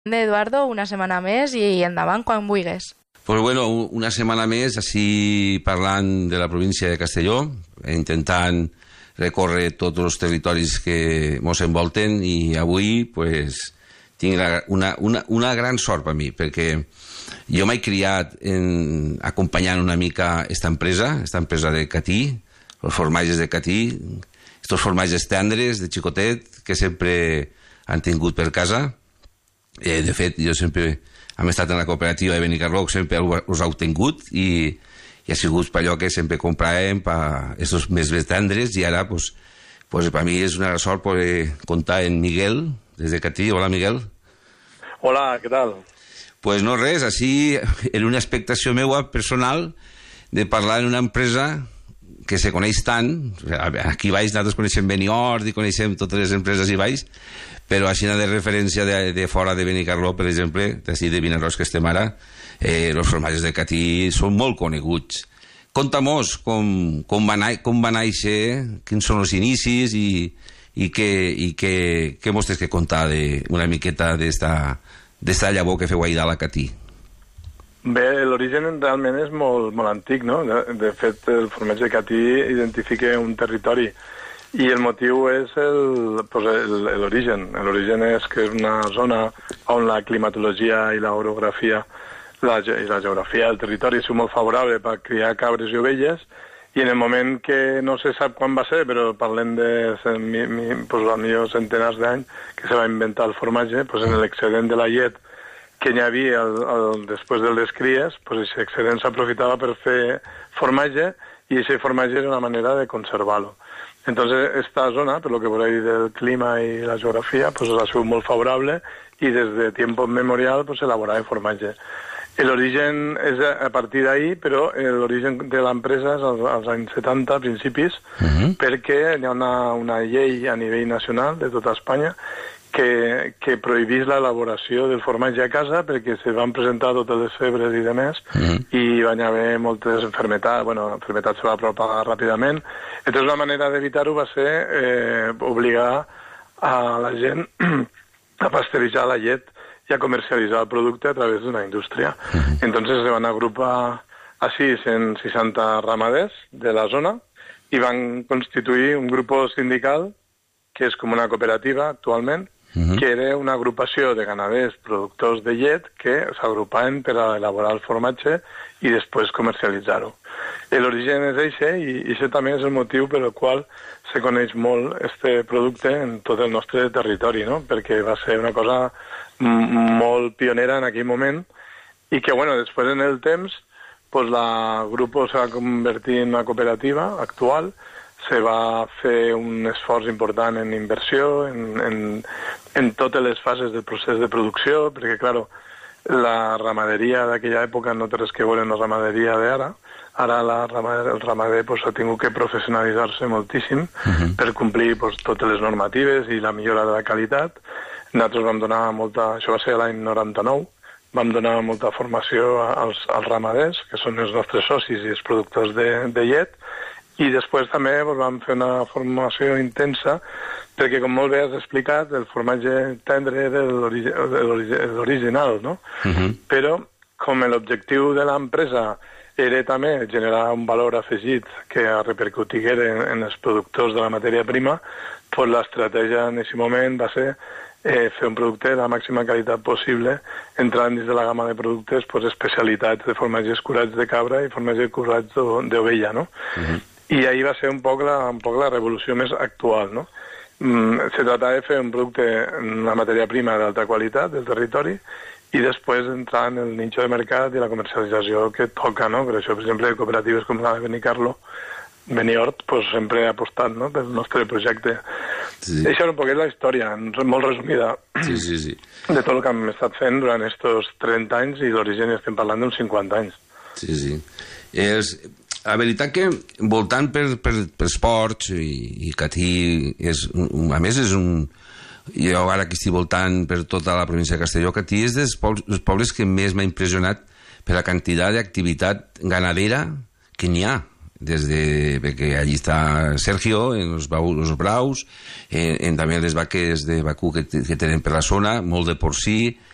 Eduardo, una setmana més i endavant quan vulguis. Pues bueno, una setmana més així parlant de la província de Castelló, intentant recórrer tots els territoris que ens envolten, i avui pues, tinc una gran sort per mi, perquè jo m'he criat acompanyant una mica esta empresa de Catí, els formatges de Catí, estos formatges tendres de xicotet que sempre han tingut per casa. De fet, jo sempre hem estat en la cooperativa de Benicarló, sempre els he obtingut, i ha sigut per allò que sempre compràvem per aquests més tendres, i ara pues, per mi és una sort poder comptar en Miguel des de Catí. Hola, Miguel. Hola, què tal? Pues no res, així en una expectació meua personal de parlar en una empresa que se coneix tant. Aquí baix nosaltres coneixem Beniort i coneixem totes les empreses i baix, però així de referència de fora de Benicarló, per exemple, d'ací de Vinaròs que estem ara, els formatges de Catí són molt coneguts. Conta-mos com va néixer, quins són els inicis i què mos tens que contar una miqueta d'esta llavor que feu allà a la Catí. Bé, l'origen realment és molt antic, no? De fet, el formatge de Catí identifica un territori i el motiu és l'origen. L'origen és que és una zona on la climatologia i l'orografia i la geografia del territori és molt favorable per criar cabres i ovelles, i en el moment que no se sap quan va ser, però parlem de millor centenars d'anys que se va inventar el formatge, en l'excedent de la llet que hi havia després de les cries, aquest excedent s'aprofitava per fer formatge, i aquest formatge era una manera de conservar-lo. Entonces, esta zona, per lo que por ahí del clima y la geografía, ha sido muy favorable, y desde tiempo memorial se elaboraba formatge. L'origen és a partir d'ahir, però l'origen de l'empresa és als anys 70, principis, perquè hi ha una llei a nivell nacional de tota Espanya que prohibís l'elaboració del formatge a casa, perquè se van presentar totes les febres i demés, i van haver moltes enfermetats, l'enfermetat se va propagar ràpidament. Entonces, una manera d'evitar-ho va ser obligar a la gent a pasteuritzar la llet i a comercialitzar el producte a través d'una indústria. Entonces se van agrupar així 160 ramaders de la zona i van constituir un grup sindical que és com una cooperativa actualment, que era una agrupació de ganaders productors de llet que s'agrupaven per a elaborar el formatge i després comercialitzar-ho. L'origen és això, i això també és el motiu per el qual se coneix molt este producte en tot el nostre territori, no? Perquè va ser una cosa molt pionera en aquell moment, i que, després en el temps, la grup se va convertir en una cooperativa actual, se va fer un esforç important en inversió, en totes les fases del procés de producció, perquè, clar, la ramaderia d'aquella època no té res que veure amb la ramaderia d'ara. Ara el ramader ha tingut que professionalitzar-se moltíssim per complir totes les normatives i la millora de la qualitat. Nosaltres vam donar això va ser l'any 99, vam donar molta formació als ramaders, que són els nostres socis i els productors de llet, i després també vam fer una formació intensa, perquè, com molt bé has explicat, el formatge tendre era l'original, no? Però, com l'objectiu de l'empresa era també generar un valor afegit que repercutiguera en els productors de la matèria prima, l'estratègia en aquest moment va ser fer un producte de la màxima qualitat possible, entrant dins de la gamma de productes especialitats de formatges curats de cabra i formatges curats d'ovella, no? I ahir va ser un poc la revolució més actual, no? Se tractava de fer un producte, una matèria prima d'alta qualitat del territori, i després entrar en el nicho de mercat i la comercialització que toca, no? Per això, per exemple, cooperatives com la de Benicarló, Beniort, sempre ha apostat, no?, pel nostre projecte. Això era un poquet la història, molt resumida, de tot el que hem estat fent durant aquests 30 anys, i l'origen estem parlant d'uns 50 anys. Sí. La veritat que voltant per esports i Catí, a més és un... Jo ara que estic voltant per tota la província de Castelló, Catí és dels pobles que més m'ha impressionat per la quantitat d'activitat ganadera que n'hi ha. Perquè allí està Sergio, en els braus, també les vaques de vacú que tenen per la zona, molt de porcí,